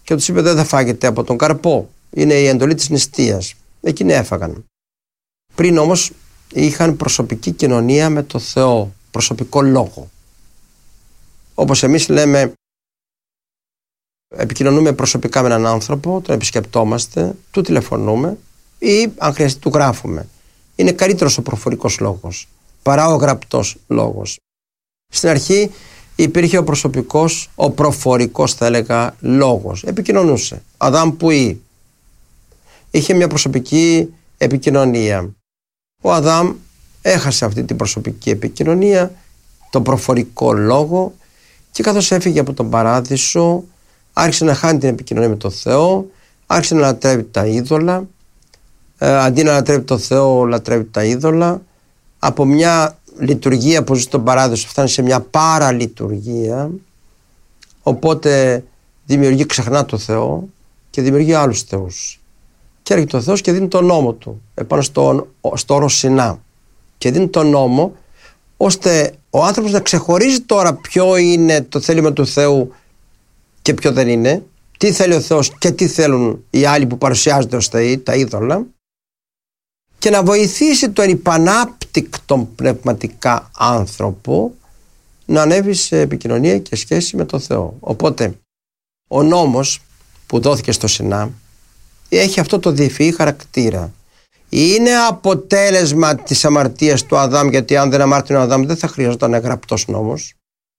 και τους είπε δεν θα φάγετε από τον καρπό. Είναι η εντολή της νηστείας. Εκείνοι έφαγαν. Πριν όμως είχαν προσωπική κοινωνία με το Θεό, προσωπικό λόγο. Όπως εμείς λέμε, επικοινωνούμε προσωπικά με έναν άνθρωπο, τον επισκεπτόμαστε, του τηλεφωνούμε ή αν χρειαστεί του γράφουμε. Είναι καλύτερος ο προφορικός λόγος παρά ο γραπτός λόγος. Στην αρχή υπήρχε ο προσωπικός, ο προφορικός θα έλεγα λόγος. Επικοινωνούσε. Αδάμ Πουή. Είχε μια προσωπική επικοινωνία. Ο Αδάμ έχασε αυτή την προσωπική επικοινωνία, τον προφορικό λόγο, και καθώς έφυγε από τον παράδεισο άρχισε να χάνει την επικοινωνία με τον Θεό, άρχισε να λατρεύει τα είδωλα, αντί να λατρεύει τον Θεό λατρεύει τα είδωλα. Από μια λειτουργία που ζει στον παράδεισο φτάνει σε μια παραλειτουργία, οπότε δημιουργεί, ξεχνά το Θεό και δημιουργεί άλλους θεούς. Και έρχεται ο Θεός και δίνει τον νόμο του επάνω στο όρο Σινά, και δίνει τον νόμο ώστε ο άνθρωπος να ξεχωρίζει τώρα ποιο είναι το θέλημα του Θεού και ποιο δεν είναι, τι θέλει ο Θεός και τι θέλουν οι άλλοι που παρουσιάζονται ως θεοί, τα είδωλα, και να βοηθήσει τον υπανάπτυκτον πνευματικά άνθρωπο να ανέβει σε επικοινωνία και σχέση με τον Θεό. Οπότε ο νόμος που δόθηκε στο Σινά έχει αυτό το διεφυή χαρακτήρα. Είναι αποτέλεσμα της αμαρτίας του Αδάμ, γιατί αν δεν αμάρτηνε ο Αδάμ δεν θα χρειαζόταν γραπτός νόμος.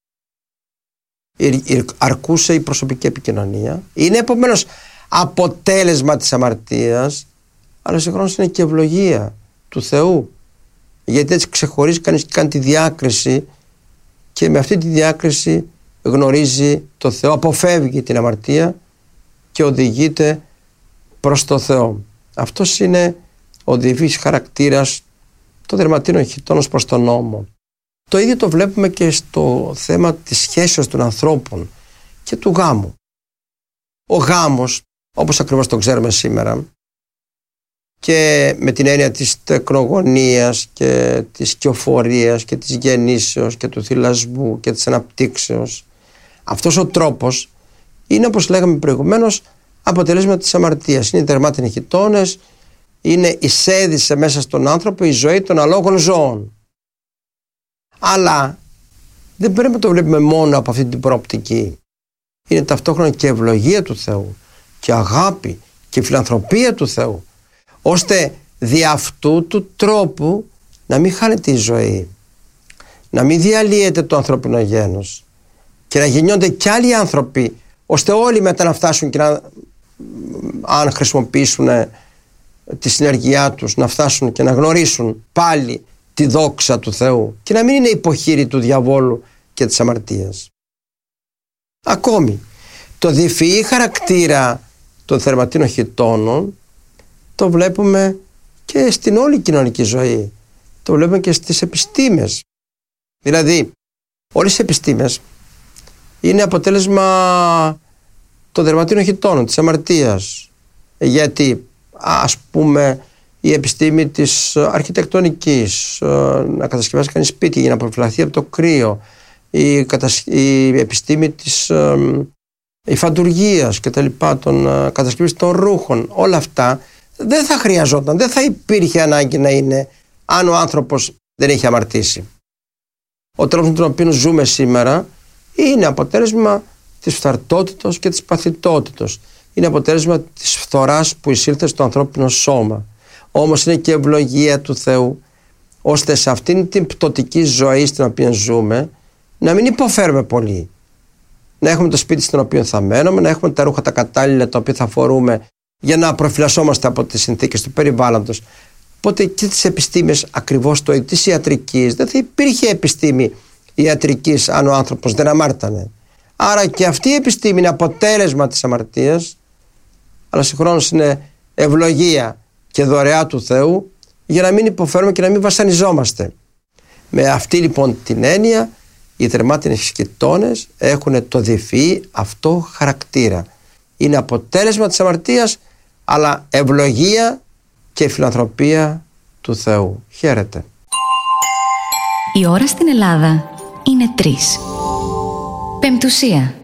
Αρκούσε η προσωπική επικοινωνία. Είναι επομένως αποτέλεσμα της αμαρτίας, αλλά συγχρόνως είναι και ευλογία του Θεού, γιατί έτσι ξεχωρίζει κανείς και κάνει τη διάκριση, και με αυτή τη διάκριση γνωρίζει το Θεό, αποφεύγει την αμαρτία και οδηγείται προς το Θεό. Αυτός είναι ο διεφύης χαρακτήρας των δερματίνων χιτών προς τον νόμο. Το ίδιο το βλέπουμε και στο θέμα της σχέσεως των ανθρώπων και του γάμου. Ο γάμος, όπως ακριβώς το ξέρουμε σήμερα, και με την έννοια της τεκνογωνίας και της κυοφορίας και της γεννήσεως και του θυλασμού και της αναπτύξεως, αυτός ο τρόπος είναι, όπως λέγαμε προηγουμένως, αποτελέσμα της αμαρτίας. Είναι οι δερμάτινοι χιτώνες, είναι εισέδισε μέσα στον άνθρωπο η ζωή των αλόγων ζώων. Αλλά δεν πρέπει να το βλέπουμε μόνο από αυτή την προοπτική. Είναι ταυτόχρονα και ευλογία του Θεού και αγάπη και φιλανθρωπία του Θεού, ώστε δι' αυτού του τρόπου να μην χάνεται η ζωή, να μην διαλύεται το ανθρώπινο γένος και να γεννιόνται κι άλλοι άνθρωποι, ώστε όλοι μετά να φτάσουν και να, αν χρησιμοποιήσουν τη συνεργειά τους, να φτάσουν και να γνωρίσουν πάλι τη δόξα του Θεού και να μην είναι υποχείροι του διαβόλου και της αμαρτίας. Ακόμη, το διεφυή χαρακτήρα των θερματίνων χιτώνων το βλέπουμε και στην όλη κοινωνική ζωή. Το βλέπουμε και στις επιστήμες. Δηλαδή, όλες οι επιστήμες είναι αποτέλεσμα των δερματίνων χιτώνων, της αμαρτίας. Γιατί, ας πούμε, η επιστήμη της αρχιτεκτονικής, να κατασκευάσει κανείς σπίτι για να προφυλαχθεί από το κρύο, η επιστήμη της υφαντουργίας και τα λοιπά, των κατασκευής των ρούχων, όλα αυτά δεν θα χρειαζόταν, δεν θα υπήρχε ανάγκη να είναι αν ο άνθρωπος δεν είχε αμαρτήσει. Ο τρόπος με τον οποίο ζούμε σήμερα είναι αποτέλεσμα της φθαρτότητος και της παθητότητος. Είναι αποτέλεσμα της φθοράς που εισήλθε στο ανθρώπινο σώμα. Όμως είναι και ευλογία του Θεού, ώστε σε αυτήν την πτωτική ζωή στην οποία ζούμε να μην υποφέρουμε πολύ. Να έχουμε το σπίτι στο οποίο θα μένουμε, να έχουμε τα ρούχα τα κατάλληλα τα οποία θα φορούμε για να προφυλασσόμαστε από τις συνθήκες του περιβάλλοντος. Οπότε και τις επιστήμες ακριβώς το ίδιο, της ιατρικής. Δεν θα υπήρχε επιστήμη ιατρικής αν ο άνθρωπος δεν αμάρτανε. Άρα και αυτή η επιστήμη είναι αποτέλεσμα της αμαρτίας, αλλά συγχρόνως είναι ευλογία και δωρεά του Θεού για να μην υποφέρουμε και να μην βασανιζόμαστε. Με αυτή λοιπόν την έννοια οι θερμάτινοι χιτώνες έχουν το διεφυή αυτό χαρακτήρα. Είναι αποτέλεσμα της αμαρτίας, αλλά ευλογία και φιλανθρωπία του Θεού. Χαίρετε. Η ώρα στην Ελλάδα είναι 3. Πεμπτουσία.